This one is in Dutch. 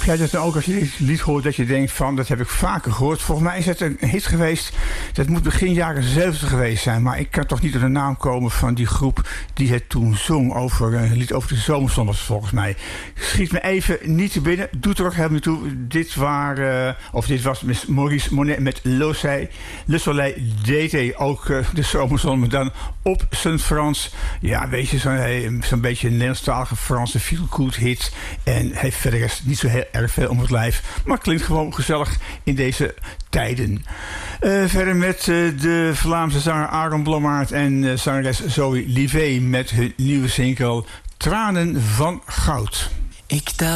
Heb jij dat nou ook als je dit lied hoort dat je denkt van, dat heb ik vaker gehoord. Volgens mij is het een hit geweest, dat moet begin jaren 70 geweest zijn. Maar ik kan toch niet op de naam komen van die groep die het toen zong over een lied over de zomerzon was volgens mij. Schiet me even niet te binnen, doet er ook helemaal niet toe. Dit was Maurice Monet met Le Soleil d'été, ook de zomerzon, maar dan op zijn Frans. Ja, weet je, zo'n beetje een Nederlandstalige Franse feel-good hit. En heeft verder niet zo heel erg veel om het lijf. Maar klinkt gewoon gezellig in deze tijden. Verder met de Vlaamse zanger Aaron Blommaert en zangeres Zoe Livet met hun nieuwe single Tranen van Goud.